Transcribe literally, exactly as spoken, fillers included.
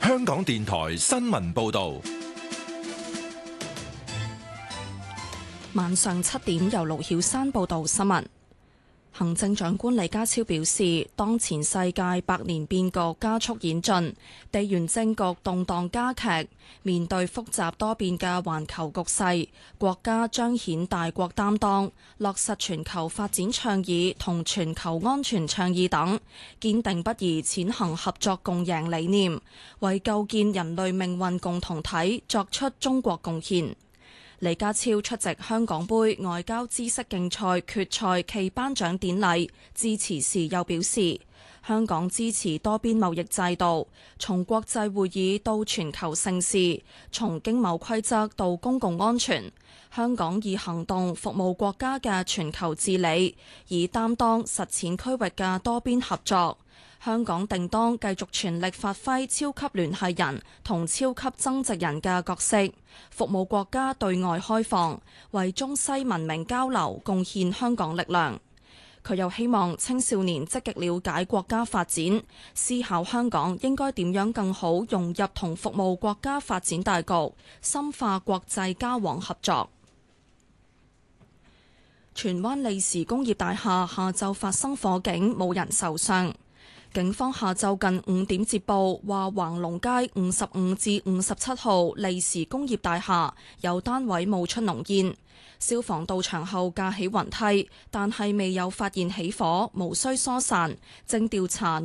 香港電台新聞報道。 晚上七點由盧曉山報道新聞。行政長官李家超表示，當前世界百年變局加速演進，地緣政局動盪加劇，面對複雜多變嘅環球局勢，國家彰顯大國擔當，落實全球發展倡議同全球安全倡議等，堅定不移踐行合作共贏理念，為構建人類命運共同體作出中國貢獻。李家超出席香港杯外交知識競賽決賽暨頒獎典禮致辭時又表示，香港支持多邊貿易制度，從國際會議到全球盛事，從經貿規則到公共安全，香港以行動服務國家嘅全球治理，以擔當實踐區域嘅多邊合作。香港定當繼續全力發揮超級聯繫人同超級增值人嘅角色，服務國家對外開放，為中西文明交流貢獻香港力量。佢又希望青少年積極了解國家發展，思考香港應該點樣更好融入同服務國家發展大局，深化國際交往合作。荃灣利時工業大廈下晝發生火警，冇人受傷。警方下晝近五點接報，話橫龍街五十五至五十七號利時工業大廈有單位冒出濃煙，消防到場後架起雲梯，但係未有發現起火，無需疏散，正調查